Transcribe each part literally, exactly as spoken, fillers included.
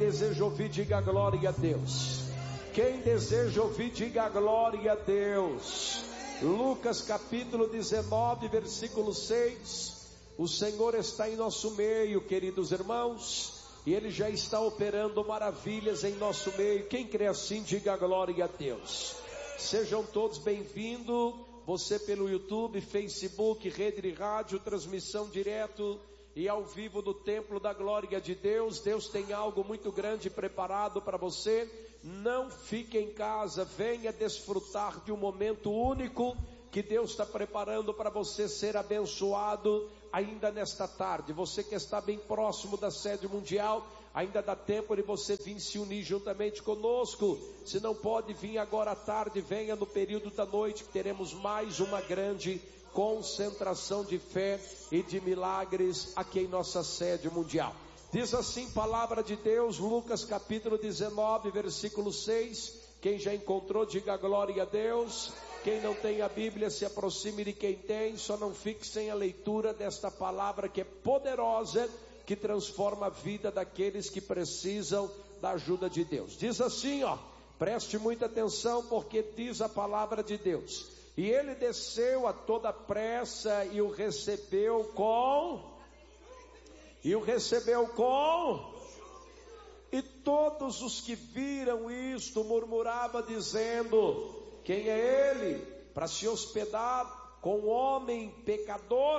deseja ouvir, diga glória a Deus. Quem deseja ouvir, diga glória a Deus. Lucas capítulo dezenove, versículo seis. O Senhor está em nosso meio, queridos irmãos, e Ele já está operando maravilhas em nosso meio. Quem crê assim, diga glória a Deus. Sejam todos bem-vindos, você pelo YouTube, Facebook, rede de rádio, transmissão direto e ao vivo do Templo da Glória de Deus. Deus tem algo muito grande preparado para você. Não fique em casa, venha desfrutar de um momento único que Deus está preparando para você ser abençoado ainda nesta tarde. Você que está bem próximo da sede mundial, ainda dá tempo de você vir se unir juntamente conosco. Se não pode vir agora à tarde, venha no período da noite, que teremos mais uma grande concentração de fé e de milagres aqui em nossa sede mundial. Diz assim palavra de Deus, Lucas capítulo dezenove, versículo seis. Quem já encontrou, diga glória a Deus. Quem não tem a Bíblia, se aproxime de quem tem. Só não fique sem a leitura desta palavra que é poderosa, que transforma a vida daqueles que precisam da ajuda de Deus. Diz assim, ó, preste muita atenção, porque diz a palavra de Deus: e ele desceu a toda pressa e o recebeu com... E o recebeu com... E todos os que viram isto murmuravam dizendo: quem é ele para se hospedar com um homem pecador?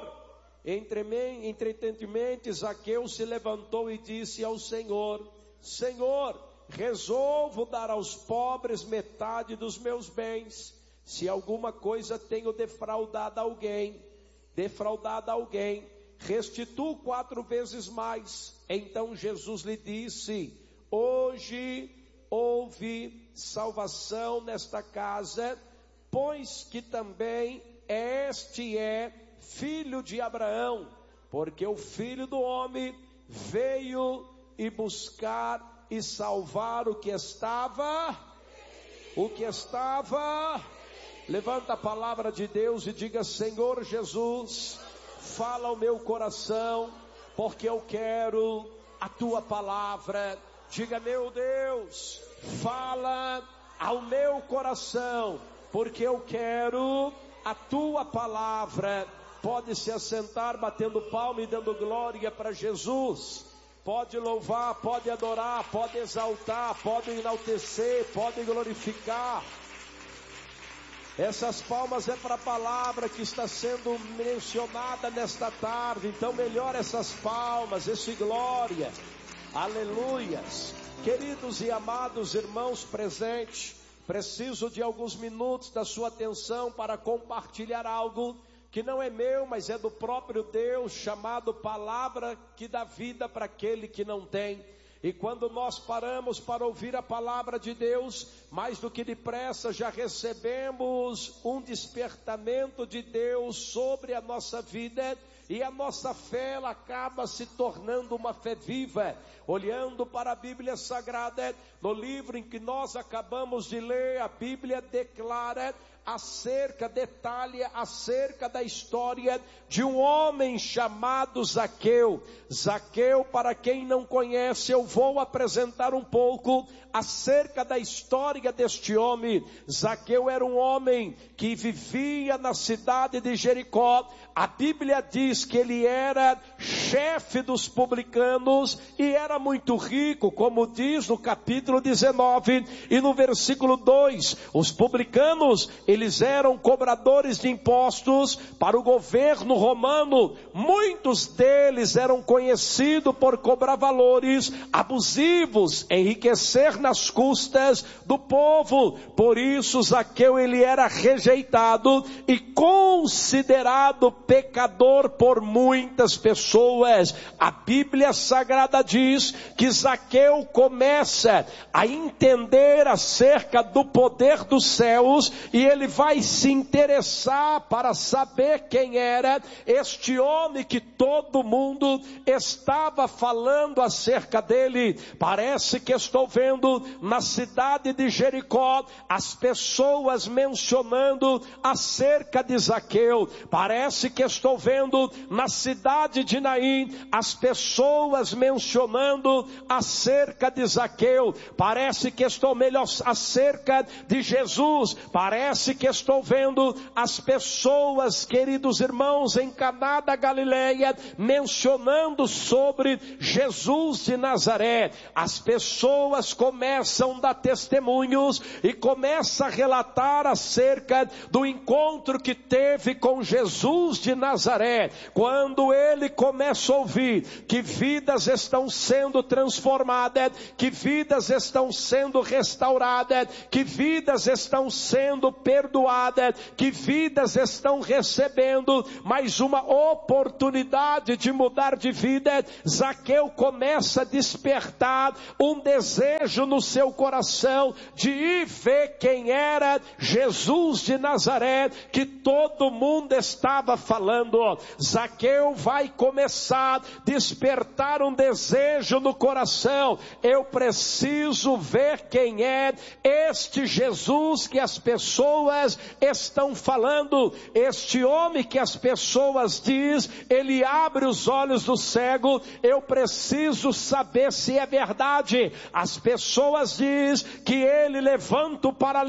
Entretanto, Zaqueu se levantou e disse ao Senhor: Senhor, resolvo dar aos pobres metade dos meus bens. Se alguma coisa tenho defraudado alguém, defraudado alguém, restituo quatro vezes mais. Então Jesus lhe disse: hoje houve salvação nesta casa, pois que também este é filho de Abraão, porque o Filho do Homem veio e buscar e salvar o que estava, o que estava. Levanta a palavra de Deus e diga: Senhor Jesus, fala ao meu coração, porque eu quero a tua palavra. Diga: meu Deus, fala ao meu coração, porque eu quero a tua palavra. Pode se assentar, batendo palma e dando glória para Jesus. Pode louvar, pode adorar, pode exaltar, pode enaltecer, pode glorificar. Essas palmas é para a palavra que está sendo mencionada nesta tarde. Então melhora essas palmas, esse glória. Aleluias. Queridos e amados irmãos presentes, preciso de alguns minutos da sua atenção para compartilhar algo que não é meu, mas é do próprio Deus, chamado palavra que dá vida para aquele que não tem. E quando nós paramos para ouvir a palavra de Deus, mais do que depressa já recebemos um despertamento de Deus sobre a nossa vida, e a nossa fé ela acaba se tornando uma fé viva. Olhando para a Bíblia Sagrada, no livro em que nós acabamos de ler, a Bíblia declara acerca, detalha acerca da história de um homem chamado Zaqueu. Zaqueu, para quem não conhece, eu vou apresentar um pouco acerca da história deste homem. Zaqueu era um homem que vivia na cidade de Jericó. A Bíblia diz que ele era chefe dos publicanos e era muito rico, como diz no capítulo dezenove e no versículo dois. Os publicanos, eles eram cobradores de impostos para o governo romano. Muitos deles eram conhecidos por cobrar valores abusivos, enriquecer nas custas do povo. Por isso Zaqueu ele era rejeitado e considerado pecador por muitas pessoas. A Bíblia Sagrada diz que Zaqueu começa a entender acerca do poder dos céus e ele vai se interessar para saber quem era este homem que todo mundo estava falando acerca dele. Parece que estou vendo na cidade de Jericó as pessoas mencionando acerca de Zaqueu. Parece que estou vendo na cidade de Naim as pessoas mencionando acerca de Zaqueu. Parece que estou melhor acerca de Jesus. Parece que estou vendo as pessoas, queridos irmãos, em Caná da Galileia, mencionando sobre Jesus de Nazaré. As pessoas começam a dar testemunhos e começam a relatar acerca do encontro que teve com Jesus de Nazaré. Quando ele começa a ouvir que vidas estão sendo transformadas, que vidas estão sendo restauradas, que vidas estão sendo perdoadas, que vidas estão recebendo mais uma oportunidade de mudar de vida, Zaqueu começa a despertar um desejo no seu coração de ir ver quem era Jesus de Nazaré, que todo mundo estava falando. Zaqueu vai começar a despertar um desejo no coração. Eu preciso ver quem é este Jesus que as pessoas estão falando. Este homem que as pessoas diz, ele abre os olhos do cego. Eu preciso saber se é verdade. As pessoas diz que ele levanta o paralítico.